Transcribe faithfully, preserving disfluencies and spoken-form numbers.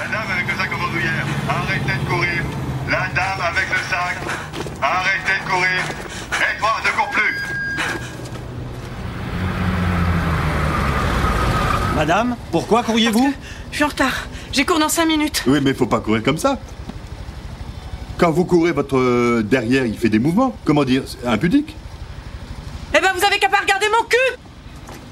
La dame avec le sac en bandoulière, arrêtez de courir. La dame avec le sac, arrêtez de courir. Et toi, ne cours plus. Madame, pourquoi courriez-vous? Je suis en retard. J'ai cours dans cinq minutes. Oui, mais faut pas courir comme ça. Quand vous courez, votre euh, derrière, il fait des mouvements. Comment dire? Impudique. Eh ben, vous avez qu'à pas regarder mon cul!